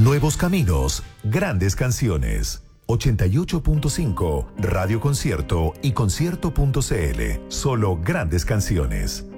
Nuevos caminos, grandes canciones. 88.5, Radio Concierto y concierto.cl. Solo grandes canciones.